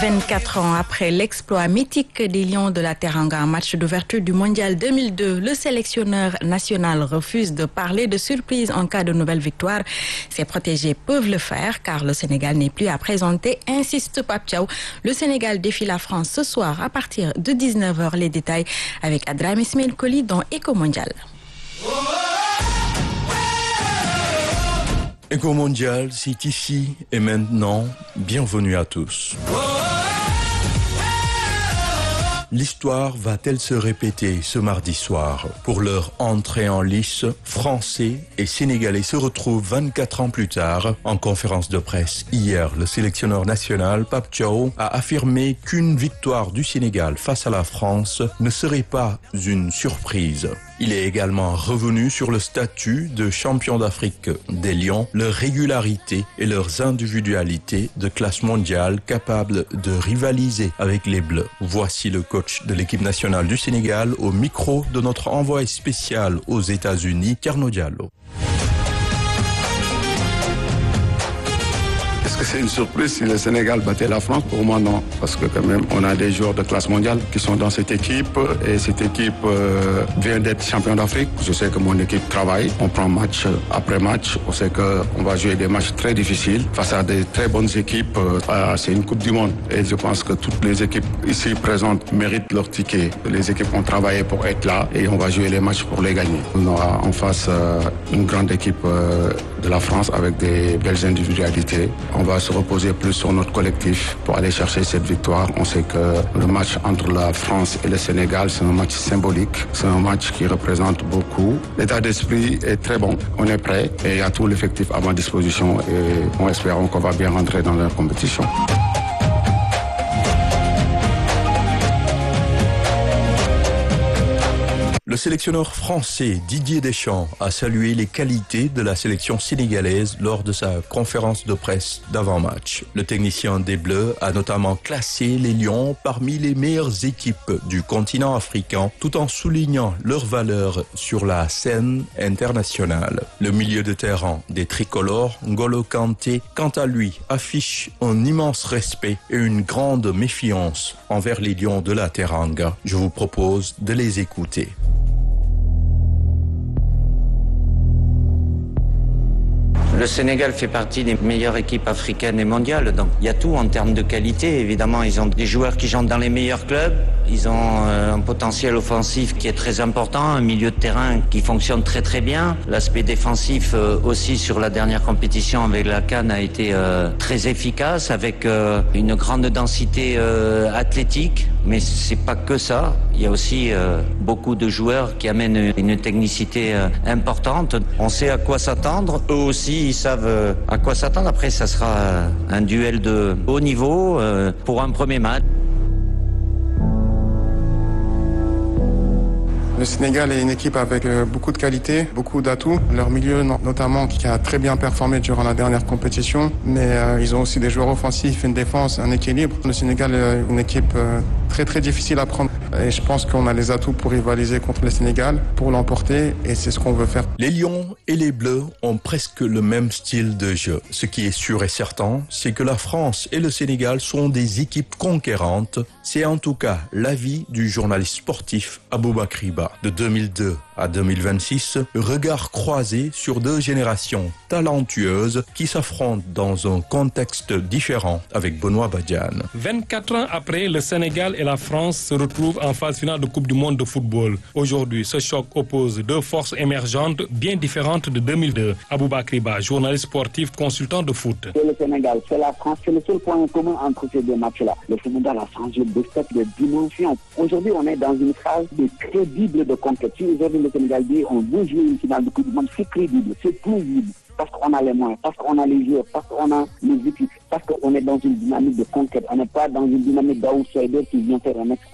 24 ans après l'exploit mythique des Lions de la Teranga en match d'ouverture du Mondial 2002, le sélectionneur national refuse de parler de surprise en cas de nouvelle victoire. Ses protégés peuvent le faire car le Sénégal n'est plus à présenter, insiste Pape Thiaw. Le Sénégal défie la France ce soir à partir de 19h. Les détails avec Adram Ismail Koli dans Éco Mondial. Éco Mondial, c'est ici et maintenant. Bienvenue à tous. L'histoire va-t-elle se répéter ce mardi soir? Pour leur entrée en lice, Français et Sénégalais se retrouvent 24 ans plus tard. En conférence de presse hier, le sélectionneur national, Pape Thiaw, a affirmé qu'une victoire du Sénégal face à la France ne serait pas une surprise. Il est également revenu sur le statut de champion d'Afrique des Lions, leur régularité et leurs individualités de classe mondiale capables de rivaliser avec les Bleus. Voici le coach de l'équipe nationale du Sénégal au micro de notre envoyé spécial aux États-Unis, Thierno Diallo. Est-ce que c'est une surprise si le Sénégal battait la France? Pour moi, non. Parce que quand même, on a des joueurs de classe mondiale qui sont dans cette équipe. Et cette équipe vient d'être champion d'Afrique. Je sais que mon équipe travaille. On prend match après match. On sait qu'on va jouer des matchs très difficiles face à des très bonnes équipes. C'est une Coupe du Monde. Et je pense que toutes les équipes ici présentes méritent leur ticket. Les équipes ont travaillé pour être là. Et on va jouer les matchs pour les gagner. On aura en face une grande équipe de la France avec des belles individualités. On va se reposer plus sur notre collectif pour aller chercher cette victoire. On sait que le match entre la France et le Sénégal, c'est un match symbolique. C'est un match qui représente beaucoup. L'état d'esprit est très bon. On est prêt et il y a tout l'effectif à ma disposition et nous espérons qu'on va bien rentrer dans la compétition. Le sélectionneur français Didier Deschamps a salué les qualités de la sélection sénégalaise lors de sa conférence de presse d'avant-match. Le technicien des Bleus a notamment classé les Lions parmi les meilleures équipes du continent africain tout en soulignant leur valeur sur la scène internationale. Le milieu de terrain des tricolores, N'Golo Kanté, quant à lui, affiche un immense respect et une grande méfiance envers les Lions de la Teranga. Je vous propose de les écouter. Le Sénégal fait partie des meilleures équipes africaines et mondiales, donc il y a tout en termes de qualité. Évidemment, ils ont des joueurs qui jouent dans les meilleurs clubs, ils ont un potentiel offensif qui est très important, un milieu de terrain qui fonctionne très très bien. L'aspect défensif aussi sur la dernière compétition avec la CAN a été très efficace, avec une grande densité athlétique, mais c'est pas que ça. Il y a aussi beaucoup de joueurs qui amènent une technicité importante. On sait à quoi s'attendre, eux aussi ils savent à quoi s'attendre. Après, ça sera un duel de haut niveau pour un premier match. Le Sénégal est une équipe avec beaucoup de qualité, beaucoup d'atouts. Leur milieu notamment qui a très bien performé durant la dernière compétition. Mais ils ont aussi des joueurs offensifs, une défense, un équilibre. Le Sénégal est une équipe très très difficile à prendre. Et je pense qu'on a les atouts pour rivaliser contre le Sénégal, pour l'emporter. Et c'est ce qu'on veut faire. Les Lions et les Bleus ont presque le même style de jeu. Ce qui est sûr et certain, c'est que la France et le Sénégal sont des équipes conquérantes. C'est en tout cas l'avis du journaliste sportif Aboubakry Ba. De 2002 à 2026, regard croisé sur deux générations talentueuses qui s'affrontent dans un contexte différent avec Benoît Badiane. 24 ans après, le Sénégal et la France se retrouvent en phase finale de Coupe du Monde de football. Aujourd'hui, ce choc oppose deux forces émergentes bien différentes de 2002. Aboubakry Ba, journaliste sportif, consultant de foot. C'est le Sénégal, c'est la France, c'est le seul point commun entre ces deux matchs-là. Le Sénégal a changé de step, de dimension. Aujourd'hui, on est dans une phase de crédible de compétition. Aujourd'hui, le Sénégal dit on veut jouer une finale de Coupe du Monde, c'est crédible, c'est plausible. Parce qu'on a les moyens, parce qu'on a les joueurs, parce qu'on a les équipes, parce qu'on est dans une dynamique de conquête. On n'est pas dans une dynamique d'outsider qui vient faire un exploit là.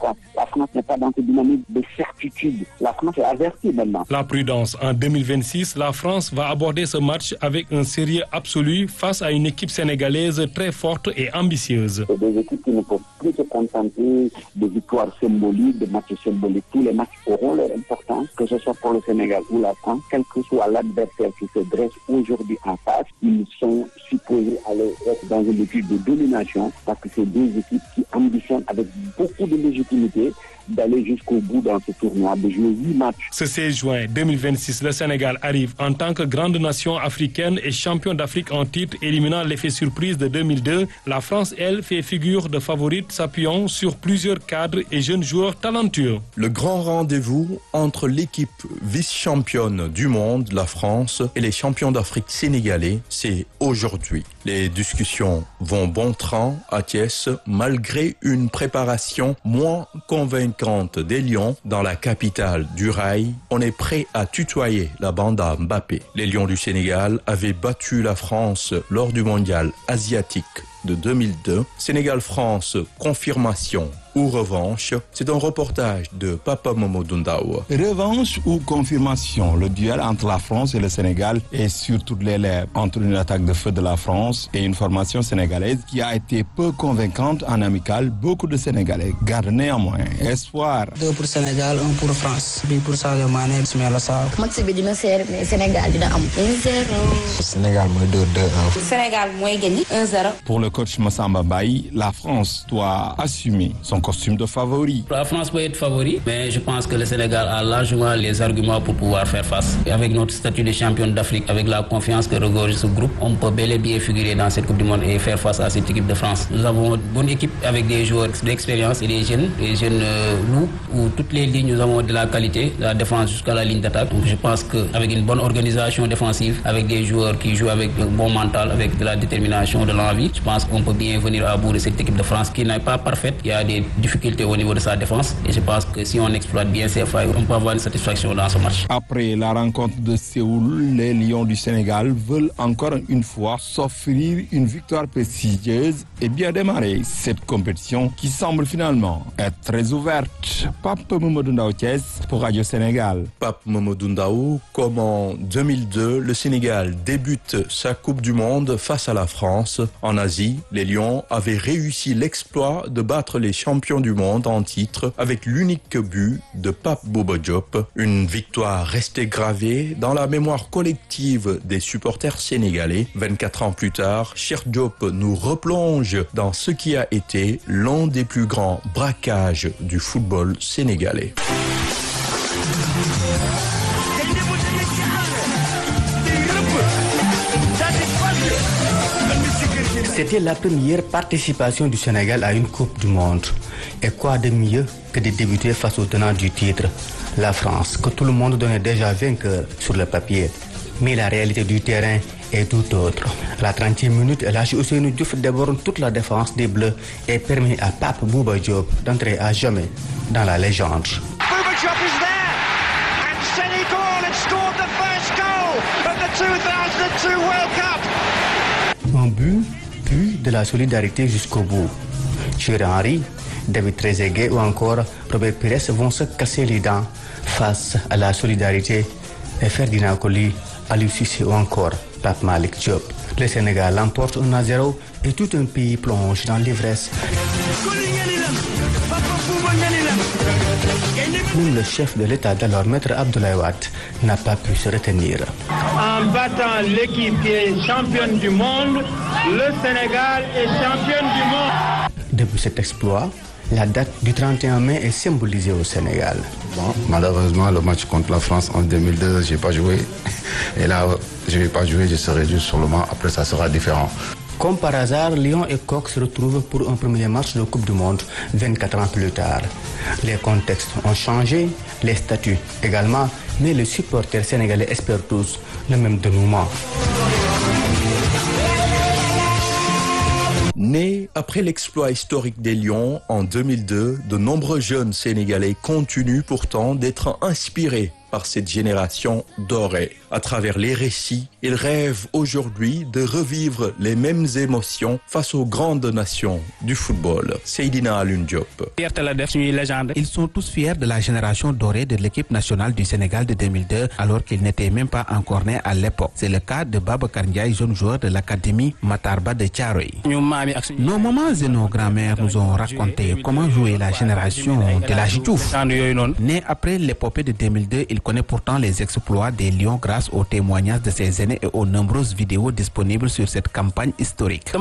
France. La France n'est pas dans cette dynamique de certitude. La France est avertie maintenant. La prudence. En 2026, la France va aborder ce match avec un sérieux absolu face à une équipe sénégalaise très forte et ambitieuse. C'est des équipes qui ne peuvent plus se contenter de victoires symboliques, de matchs symboliques. Tous les matchs auront leur importance, que ce soit pour le Sénégal ou la France, quel que soit l'adversaire qui se dresse aujourd'hui en face, ils sont supposés aller être dans une équipe de domination parce que c'est deux équipes qui ambitionnent avec beaucoup de légitimité d'aller jusqu'au bout dans ce tournoi, de jouer 8 matchs. Ce 16 juin 2026, le Sénégal arrive en tant que grande nation africaine et champion d'Afrique en titre, éliminant l'effet surprise de 2002. La France, elle, fait figure de favorite, s'appuyant sur plusieurs cadres et jeunes joueurs talentueux. Le grand rendez-vous entre l'équipe vice-championne du monde, la France, et les champions d'Afrique sénégalais, c'est aujourd'hui. Les discussions vont bon train à Thiès, malgré une préparation moins convaincante des Lions dans la capitale du rail. On est prêt à tutoyer la bande à Mbappé. Les Lions du Sénégal avaient battu la France lors du mondial asiatique de 2002. Sénégal-France, confirmation ou revanche? C'est un reportage de Papa Mamadou Ndaw. Revanche ou confirmation? Le duel entre la France et le Sénégal est sur toutes les lèvres, entre une attaque de feu de la France et une formation sénégalaise qui a été peu convaincante en amical. Beaucoup de Sénégalais gardent néanmoins espoir. 2 pour Sénégal, 1 pour France. Bii pour Sadio Mané, Ismaïla Sarr. match bi dina seer mais Sénégal dina am 1-0. Sénégal mooy 2-1. Sénégal mooy gagné 1-0. Pour le coach Massamba Baye, la France doit assumer son costume de favori. La France peut être favori, mais je pense que le Sénégal a largement les arguments pour pouvoir faire face. Et avec notre statut de champion d'Afrique, avec la confiance que regorge ce groupe, on peut bel et bien figurer dans cette Coupe du Monde et faire face à cette équipe de France. Nous avons une bonne équipe avec des joueurs d'expérience et des jeunes loups, où toutes les lignes, nous avons de la qualité, de la défense jusqu'à la ligne d'attaque. Donc je pense qu'avec une bonne organisation défensive, avec des joueurs qui jouent avec un bon mental, avec de la détermination, de l'envie, je pense qu'on peut bien venir à bout de cette équipe de France qui n'est pas parfaite. Il y a des difficultés au niveau de sa défense et je pense que si on exploite bien ses failles, on peut avoir une satisfaction dans ce match. Après la rencontre de Séoul, les Lions du Sénégal veulent encore une fois s'offrir une victoire prestigieuse et bien démarrer cette compétition qui semble finalement être très ouverte. Pape Mamadou Ndaw Thiès pour Radio Sénégal. Pape Mamadou Ndaw, comme en 2002, le Sénégal débute sa Coupe du Monde face à la France. En Asie, les Lions avaient réussi l'exploit de battre les champions du monde en titre avec l'unique but de Pape Bouba Diop. Une victoire restée gravée dans la mémoire collective des supporters sénégalais. 24 ans plus tard, Cheikh Diop nous replonge dans ce qui a été l'un des plus grands braquages du football sénégalais. C'était la première participation du Sénégal à une Coupe du Monde. Et quoi de mieux que de débuter face au tenant du titre, la France, que tout le monde donnait déjà vainqueur sur le papier. Mais la réalité du terrain est tout autre. À la 30e minute, El Hadji Ousseynou Diouf déborde toute la défense des Bleus et permet à Pape Bouba Diop d'entrer à jamais dans la légende. Bouba Diop is there and Senegal had scored the first goal of the 2002 World Cup. Un but, puis de la solidarité jusqu'au bout. Thierry Henry, David Trezeguet ou encore Robert Pires vont se casser les dents face à la solidarité et Ferdinand Coly, Aliou Cissé ou encore Pape Malick Diop. Le Sénégal l'emporte 1-0 et tout un pays plonge dans l'ivresse. Même le chef de l'État d'alors, Maître Abdoulaye Wade, n'a pas pu se retenir. En battant l'équipe qui est championne du monde, le Sénégal est championne du monde. Depuis cet exploit, la date du 31 mai est symbolisée au Sénégal. Bon, malheureusement, le match contre la France en 2002, je n'ai pas joué. Et là, je ne vais pas jouer, je serai juste sur le banc. Après, ça sera différent. Comme par hasard, Lyon et Coq se retrouvent pour un premier match de Coupe du Monde 24 ans plus tard. Les contextes ont changé, les statuts également, mais les supporters sénégalais espèrent tous le même dénouement. Né après l'exploit historique des Lions en 2002, de nombreux jeunes Sénégalais continuent pourtant d'être inspirés par cette génération dorée. À travers les récits, ils rêvent aujourd'hui de revivre les mêmes émotions face aux grandes nations du football. Seydina Alioune Diop. Ils sont tous fiers de la génération dorée de l'équipe nationale du Sénégal de 2002 alors qu'ils n'étaient même pas encore nés à l'époque. C'est le cas de Babacar Ndiaye, jeune joueur de l'académie Matarba de Thiaroye. Nos mamans et nos grands-mères nous ont raconté comment jouer la génération de l'âge Diouf. Né après l'épopée de 2002, il connaît pourtant les exploits des Lions grâce aux témoignages de ses aînés et aux nombreuses vidéos disponibles sur cette campagne historique.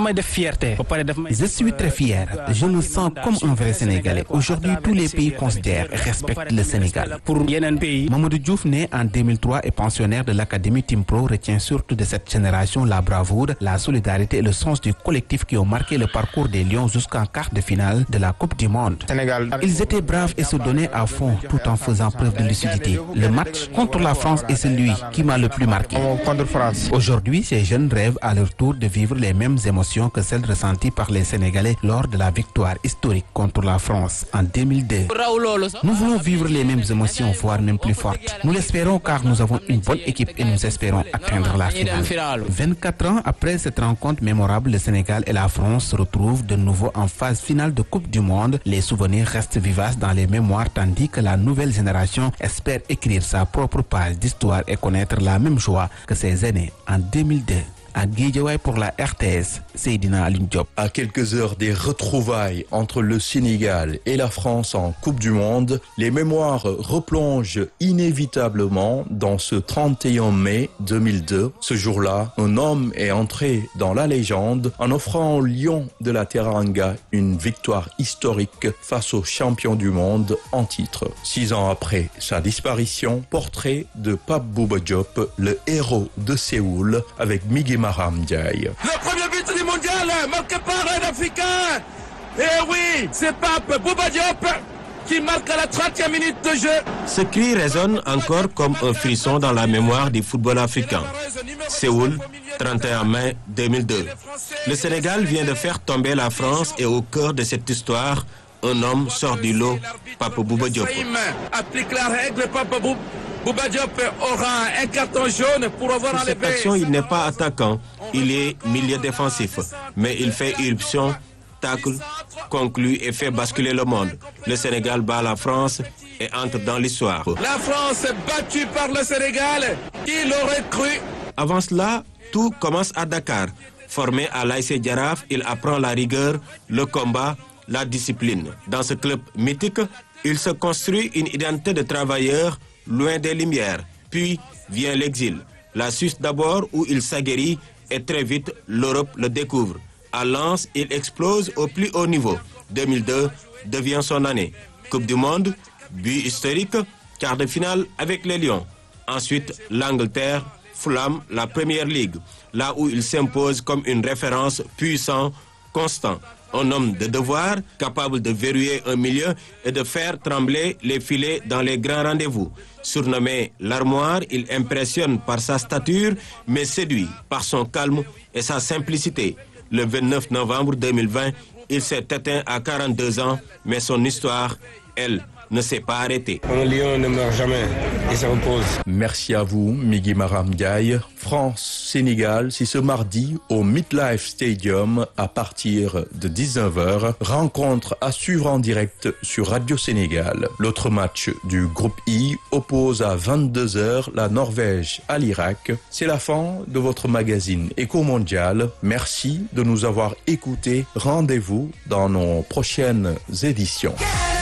Je suis très fier. Je me sens comme un vrai Sénégalais. Aujourd'hui, tous les pays considèrent et respectent le Sénégal. Mamadou Diouf, né en 2003 et pensionnaire de l'académie Timpro, retient surtout de cette génération la bravoure, la solidarité et le sens du collectif qui ont marqué le parcours des Lions jusqu'en quart de finale de la Coupe du Monde. Ils étaient braves et se donnaient à fond tout en faisant preuve de lucidité. Le match contre la France est celui qui m'a le plus marqué. Aujourd'hui, ces jeunes rêvent à leur tour de vivre les mêmes émotions que celles ressenties par les Sénégalais lors de la victoire historique contre la France en 2002. Nous voulons vivre les mêmes émotions, voire même plus fortes. Nous l'espérons car nous avons une bonne équipe et nous espérons atteindre la finale. 24 ans après cette rencontre mémorable, le Sénégal et la France se retrouvent de nouveau en phase finale de Coupe du Monde. Les souvenirs restent vivaces dans les mémoires tandis que la nouvelle génération espère écrire sa propre page d'histoire et connaître la même joie que ses aînés en 2002. À Guédiawaye pour la RTS, Seydina Alioune Diop. À quelques heures des retrouvailles entre le Sénégal et la France en Coupe du Monde, les mémoires replongent inévitablement dans ce 31 mai 2002. Ce jour-là, un homme est entré dans la légende en offrant aux Lions de la Teranga une victoire historique face aux champions du monde en titre. 6 ans après sa disparition, portrait de Pape Bouba Diop, le héros de Séoul, avec Migui Maram Ndiaye. Le premier but du mondial marqué par un Africain. Et oui, c'est Pape Bouba Diop qui marque à la 30e minute de jeu. Ce cri résonne encore comme un frisson dans la mémoire du football africain. Séoul, 31 mai 2002. Le Sénégal vient de faire tomber la France et au cœur de cette histoire, un homme sort du lot, Pape Bouba Diop. Applique la règle, Pape Bouba Diop aura un carton jaune pour avoir enlevé. Cette action, il n'est pas attaquant, il est milieu défensif. Mais il fait irruption, tacle, conclut et fait basculer le monde. Le Sénégal bat la France et entre dans l'histoire. La France battue par le Sénégal, qui l'aurait cru? Avant cela, tout commence à Dakar. Formé à l'ASC Jaraaf, il apprend la rigueur, le combat, la discipline. Dans ce club mythique, il se construit une identité de travailleur loin des lumières. Puis vient l'exil. La Suisse d'abord où il s'aguerrit et très vite l'Europe le découvre. À Lens, il explose au plus haut niveau. 2002 devient son année. Coupe du Monde, but historique, quart de finale avec les Lions. Ensuite, l'Angleterre, Fulham, la Premier League, là où il s'impose comme une référence puissant, constant. Un homme de devoir, capable de verrouiller un milieu et de faire trembler les filets dans les grands rendez-vous. Surnommé l'armoire, il impressionne par sa stature, mais séduit par son calme et sa simplicité. Le 29 novembre 2020, il s'est éteint à 42 ans, mais son histoire, elle, ne s'est pas arrêtée. Un lion ne meurt jamais, il se repose. Merci à vous, Migui Maram Ndiaye. France-Sénégal, c'est ce mardi au MetLife Stadium à partir de 19h. Rencontre à suivre en direct sur Radio Sénégal. L'autre match du groupe I oppose à 22h la Norvège à l'Irak. C'est la fin de votre magazine Éco Mondial. Merci de nous avoir écoutés. Rendez-vous dans nos prochaines éditions.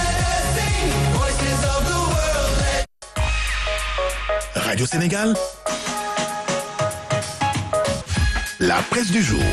Radio Sénégal, la presse du jour.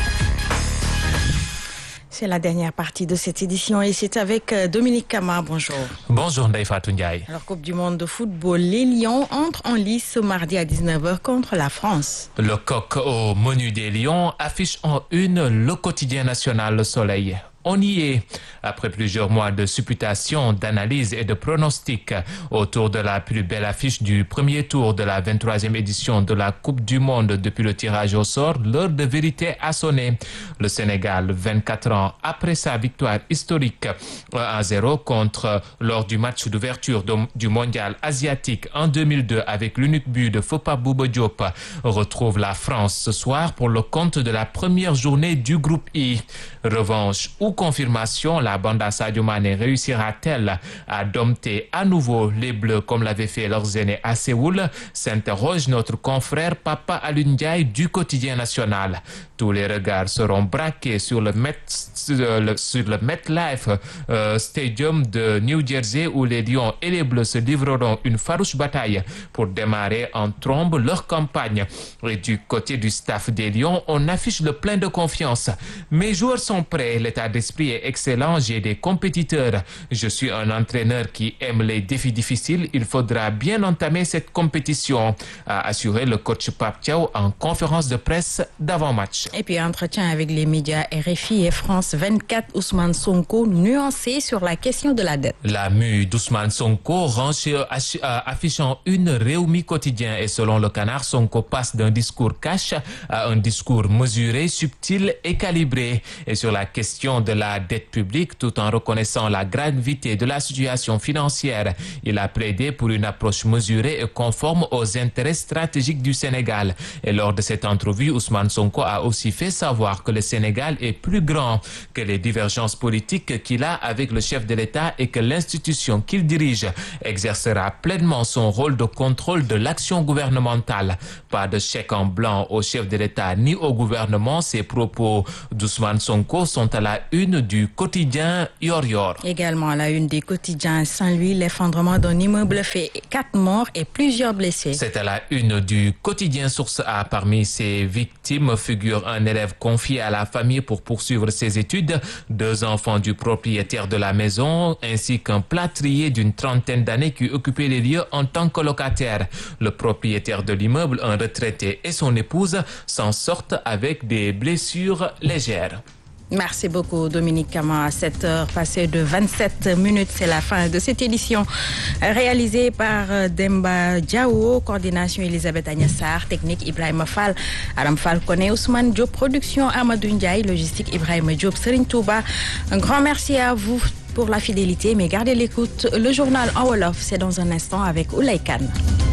C'est la dernière partie de cette édition et c'est avec Dominique Kama. Bonjour. Bonjour Ndeye Fatou Ndiaye. Alors, Coupe du Monde de football, les Lions entrent en lice ce mardi à 19h contre la France. Le coq au menu des Lions affiche en une le quotidien national Le Soleil. on y est. Après plusieurs mois de supputation, d'analyse et de pronostics autour de la plus belle affiche du premier tour de la 23e édition de la Coupe du Monde depuis le tirage au sort, l'heure de vérité a sonné. Le Sénégal, 24 ans après sa victoire historique 1-0 lors du match d'ouverture du mondial asiatique en 2002 avec l'unique but de Fopa Bouba Diop, retrouve la France ce soir pour le compte de la première journée du groupe I. Revanche ou confirmation, la bande à Sadio Mané réussira-t-elle à dompter à nouveau les Bleus comme l'avaient fait leurs aînés à Séoul, s'interroge notre confrère Papa Alioune Ndiaye du quotidien national. Tous les regards seront braqués sur le MetLife Stadium de New Jersey où les Lions et les Bleus se livreront une farouche bataille pour démarrer en trombe leur campagne. Et du côté du staff des Lions, on affiche le plein de confiance. Mes joueurs sont prêts, l'état d'esprit est excellent, j'ai des compétiteurs. Je suis un entraîneur qui aime les défis difficiles, il faudra bien entamer cette compétition, a assuré le coach Pape Thiaw en conférence de presse d'avant-match. Et puis entretien avec les médias RFI et France 24, Ousmane Sonko nuancé sur la question de la dette. La mue d'Ousmane Sonko affichant une Rewmi quotidien et selon le Canard, Sonko passe d'un discours cash à un discours mesuré, subtil et calibré. Et sur la question de la dette publique, tout en reconnaissant la gravité de la situation financière, il a plaidé pour une approche mesurée et conforme aux intérêts stratégiques du Sénégal. Et lors de cette entrevue, Ousmane Sonko a aussi fait savoir que le Sénégal est plus grand que les divergences politiques qu'il a avec le chef de l'État et que l'institution qu'il dirige exercera pleinement son rôle de contrôle de l'action gouvernementale. Pas de chèque en blanc au chef de l'État ni au gouvernement. Ces propos d'Ousmane Sonko sont à la une du quotidien Yor Yor. Également à la une du quotidien Saint-Louis, l'effondrement d'un immeuble fait 4 morts et plusieurs blessés. C'est à la une du quotidien Source A. Parmi ces victimes figure un élève confié à la famille pour poursuivre ses études, 2 enfants du propriétaire de la maison, ainsi qu'un plâtrier d'une trentaine d'années qui occupait les lieux en tant que locataire. Le propriétaire de l'immeuble, un retraité, et son épouse s'en sortent avec des blessures légères. Merci beaucoup Dominique Kama. À 7h passées de 27 minutes, c'est la fin de cette édition réalisée par Demba Diao, coordination Elisabeth Agnassar, technique Ibrahima Fall, Aram Fall Kone, Ousmane Diop, production Amadou Ndiaye, logistique Ibrahima Diop, Serine Touba. Un grand merci à vous pour la fidélité, mais gardez l'écoute. Le journal en Wolof, c'est dans un instant avec Oulay Kane.